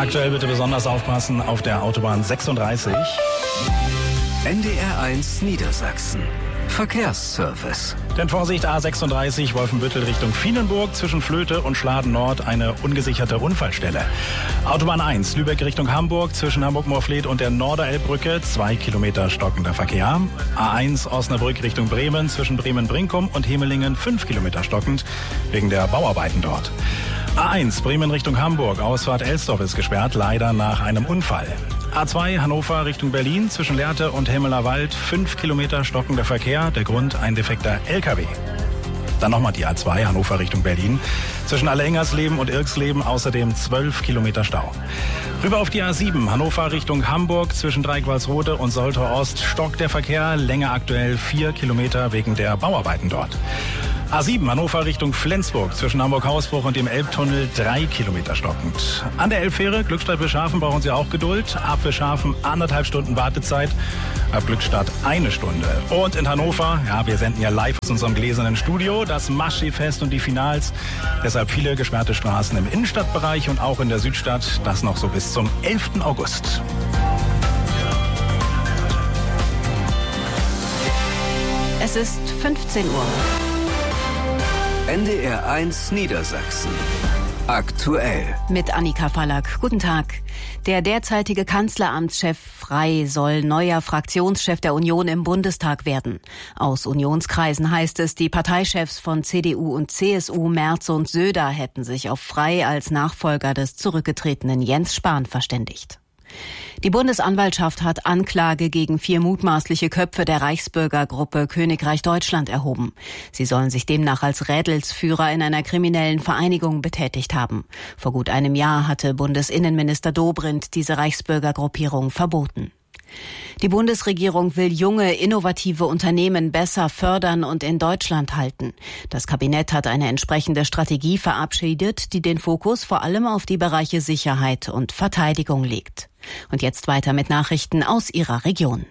Aktuell bitte besonders aufpassen auf der Autobahn 36. NDR1 Niedersachsen. Verkehrsservice. Denn Vorsicht, A36 Wolfenbüttel Richtung Vienenburg, zwischen Flöte und Schladen Nord eine ungesicherte Unfallstelle. Autobahn 1 Lübeck Richtung Hamburg, zwischen Hamburg-Moorfleet und der Norderelbbrücke 2 Kilometer stockender Verkehr. A1 Osnabrück Richtung Bremen, zwischen Bremen-Brinkum und Hemelingen 5 Kilometer stockend, wegen der Bauarbeiten dort. A1 Bremen Richtung Hamburg, Ausfahrt Elsdorf ist gesperrt, leider nach einem Unfall. A2 Hannover Richtung Berlin, zwischen Lehrte und Hemmeler Wald 5 Kilometer stockender Verkehr, der Grund ein defekter LKW. Dann nochmal die A2 Hannover Richtung Berlin, zwischen Allehengersleben und Irksleben außerdem 12 Kilometer Stau. Rüber auf die A7 Hannover Richtung Hamburg, zwischen Dreikwalsrode und Soltau Ost stockt der Verkehr, Länge aktuell 4 Kilometer wegen der Bauarbeiten dort. A7 Hannover Richtung Flensburg, zwischen Hamburg-Hausbruch und dem Elbtunnel 3 Kilometer stockend. An der Elbfähre Glückstadt-Wilschafen brauchen Sie auch Geduld. Ab Wilschafen 1,5 Stunden Wartezeit, ab Glückstadt 1 Stunde. Und in Hannover, ja, wir senden ja live aus unserem gläsernen Studio, das Maschsee-Fest und die Finals. Deshalb viele gesperrte Straßen im Innenstadtbereich und auch in der Südstadt. Das noch so bis zum 11. August. Es ist 15 Uhr. NDR1 Niedersachsen. Aktuell. Mit Annika Fallack. Guten Tag. Der derzeitige Kanzleramtschef Frey soll neuer Fraktionschef der Union im Bundestag werden. Aus Unionskreisen heißt es, die Parteichefs von CDU und CSU, Merz und Söder, hätten sich auf Frey als Nachfolger des zurückgetretenen Jens Spahn verständigt. Die Bundesanwaltschaft hat Anklage gegen 4 mutmaßliche Köpfe der Reichsbürgergruppe Königreich Deutschland erhoben. Sie sollen sich demnach als Rädelsführer in einer kriminellen Vereinigung betätigt haben. Vor gut einem Jahr hatte Bundesinnenminister Dobrindt diese Reichsbürgergruppierung verboten. Die Bundesregierung will junge, innovative Unternehmen besser fördern und in Deutschland halten. Das Kabinett hat eine entsprechende Strategie verabschiedet, die den Fokus vor allem auf die Bereiche Sicherheit und Verteidigung legt. Und jetzt weiter mit Nachrichten aus Ihrer Region.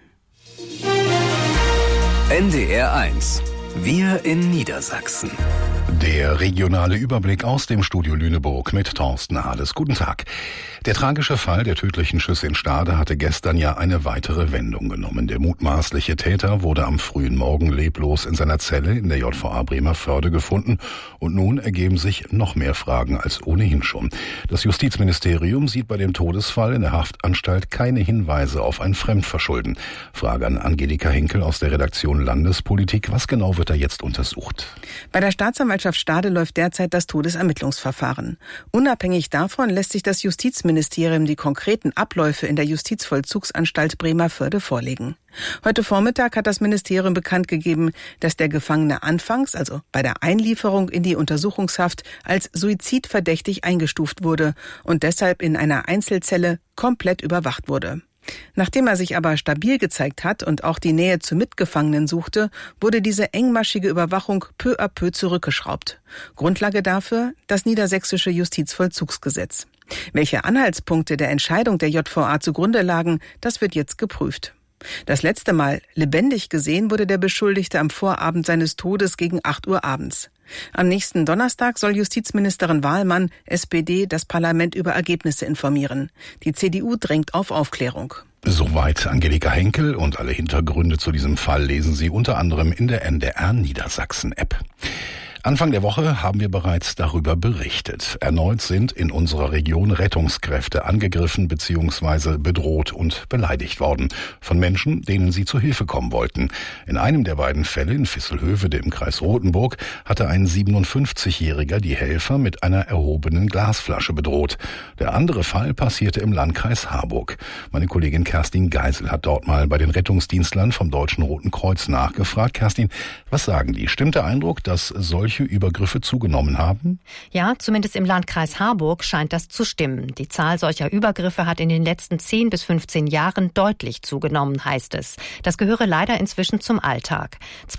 NDR1. Wir in Niedersachsen. Der regionale Überblick aus dem Studio Lüneburg mit Thorsten Hades. Guten Tag. Der tragische Fall der tödlichen Schüsse in Stade hatte gestern ja eine weitere Wendung genommen. Der mutmaßliche Täter wurde am frühen Morgen leblos in seiner Zelle in der JVA Bremervörde gefunden. Und nun ergeben sich noch mehr Fragen als ohnehin schon. Das Justizministerium sieht bei dem Todesfall in der Haftanstalt keine Hinweise auf ein Fremdverschulden. Frage an Angelika Henkel aus der Redaktion Landespolitik. Was genau wird da jetzt untersucht? Bei der Staatsanwaltschaft Stade läuft derzeit das Todesermittlungsverfahren. Unabhängig davon lässt sich das Justizministerium die konkreten Abläufe in der Justizvollzugsanstalt Bremervörde vorlegen. Heute Vormittag hat das Ministerium bekannt gegeben, dass der Gefangene anfangs, also bei der Einlieferung in die Untersuchungshaft, als suizidverdächtig eingestuft wurde und deshalb in einer Einzelzelle komplett überwacht wurde. Nachdem er sich aber stabil gezeigt hat und auch die Nähe zu Mitgefangenen suchte, wurde diese engmaschige Überwachung peu à peu zurückgeschraubt. Grundlage dafür das niedersächsische Justizvollzugsgesetz. Welche Anhaltspunkte der Entscheidung der JVA zugrunde lagen, das wird jetzt geprüft. Das letzte Mal lebendig gesehen wurde der Beschuldigte am Vorabend seines Todes gegen 8 Uhr abends. Am nächsten Donnerstag soll Justizministerin Wahlmann, SPD, das Parlament über Ergebnisse informieren. Die CDU drängt auf Aufklärung. Soweit Angelika Henkel, und alle Hintergründe zu diesem Fall lesen Sie unter anderem in der NDR Niedersachsen App. Anfang der Woche haben wir bereits darüber berichtet. Erneut sind in unserer Region Rettungskräfte angegriffen bzw. bedroht und beleidigt worden von Menschen, denen sie zu Hilfe kommen wollten. In einem der beiden Fälle in Visselhövede im Kreis Rothenburg hatte ein 57-Jähriger die Helfer mit einer erhobenen Glasflasche bedroht. Der andere Fall passierte im Landkreis Harburg. Meine Kollegin Kerstin Geisel hat dort mal bei den Rettungsdienstlern vom Deutschen Roten Kreuz nachgefragt. Kerstin, was sagen die? Stimmt der Eindruck, dass solche Übergriffe zugenommen haben? Ja, zumindest im Landkreis Harburg scheint das zu stimmen. Die Zahl solcher Übergriffe hat in den letzten 10 bis 15 Jahren deutlich zugenommen, heißt es. Das gehöre leider inzwischen zum Alltag.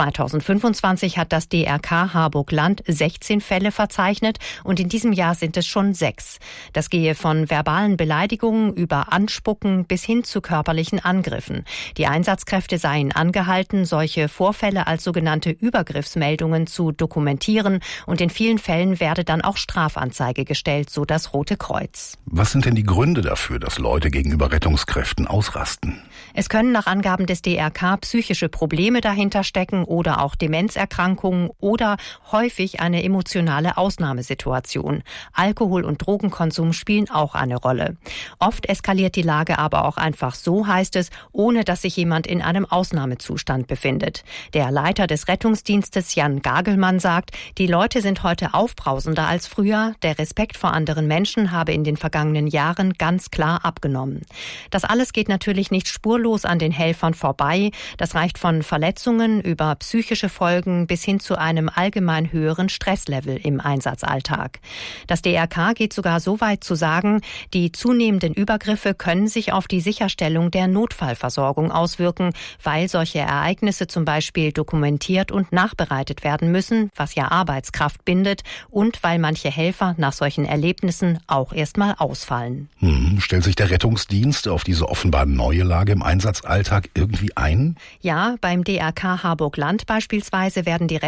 2025 hat das DRK Harburg-Land 16 Fälle verzeichnet und in diesem Jahr sind es schon 6. Das gehe von verbalen Beleidigungen über Anspucken bis hin zu körperlichen Angriffen. Die Einsatzkräfte seien angehalten, solche Vorfälle als sogenannte Übergriffsmeldungen zu dokumentieren dokumentieren und in vielen Fällen werde dann auch Strafanzeige gestellt, so das Rote Kreuz. Was sind denn die Gründe dafür, dass Leute gegenüber Rettungskräften ausrasten? Es können nach Angaben des DRK psychische Probleme dahinter stecken oder auch Demenzerkrankungen oder häufig eine emotionale Ausnahmesituation. Alkohol- und Drogenkonsum spielen auch eine Rolle. Oft eskaliert die Lage aber auch einfach so, heißt es, ohne dass sich jemand in einem Ausnahmezustand befindet. Der Leiter des Rettungsdienstes Jan Gagelmann sagt, die Leute sind heute aufbrausender als früher. Der Respekt vor anderen Menschen habe in den vergangenen Jahren ganz klar abgenommen. Das alles geht natürlich nicht spurlos an den Helfern vorbei. Das reicht von Verletzungen über psychische Folgen bis hin zu einem allgemein höheren Stresslevel im Einsatzalltag. Das DRK geht sogar so weit zu sagen, die zunehmenden Übergriffe können sich auf die Sicherstellung der Notfallversorgung auswirken, weil solche Ereignisse zum Beispiel dokumentiert und nachbereitet werden müssen, was ja Arbeitskraft bindet, und weil manche Helfer nach solchen Erlebnissen auch erstmal ausfallen. Stellt sich der Rettungsdienst auf diese offenbar neue Lage im Einsatzalltag irgendwie ein? Ja, beim DRK Harburg-Land beispielsweise werden die